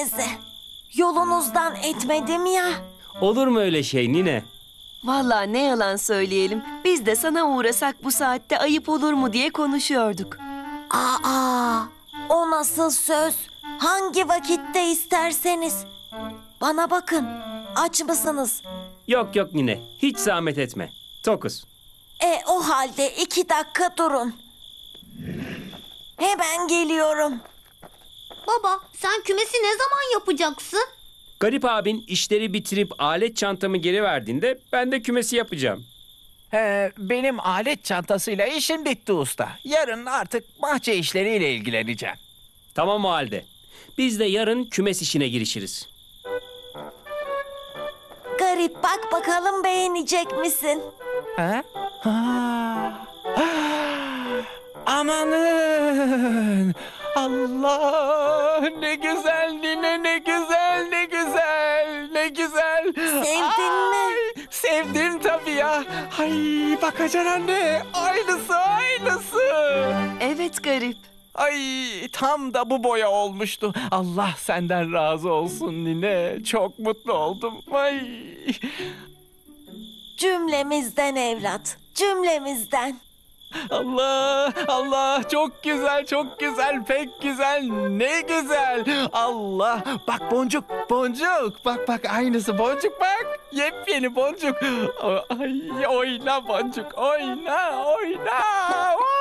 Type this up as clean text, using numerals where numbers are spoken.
Yolunuzdan etmedim ya. Olur mu öyle şey nine? Vallahi ne yalan söyleyelim. Biz de sana uğrasak bu saatte ayıp olur mu diye konuşuyorduk. Aa, o nasıl söz? Hangi vakitte isterseniz. Bana bakın, aç mısınız? Yok yok nine, hiç zahmet etme. Tokuz. O halde 2 dakika durun. Hemen geliyorum. Baba, sen kümesi ne zaman yapacaksın? Garip abin işleri bitirip alet çantamı geri verdiğinde ben de kümesi yapacağım. Benim alet çantasıyla işim bitti usta. Yarın artık bahçe işleriyle ilgileneceğim. Tamam o halde. Biz de yarın kümes işine girişiriz. Garip, bak bakalım beğenecek misin? Ha? Ha. Amanın! Allah! Ne güzel Nine, ne güzel, ne güzel, ne güzel. Sevdin mi? Ay, sevdim tabii ya. Ay bakacan anne, aynısı, aynısı. Evet Garip. Ay tam da bu boya olmuştu. Allah senden razı olsun Nine. Çok mutlu oldum. Ay. Cümlemizden evlat, cümlemizden. Allah, Allah çok güzel, çok güzel, pek güzel, ne güzel. Allah, bak boncuk, boncuk. Bak bak aynısı boncuk bak. Yepyeni boncuk. Ay oyna boncuk, oyna, oyna.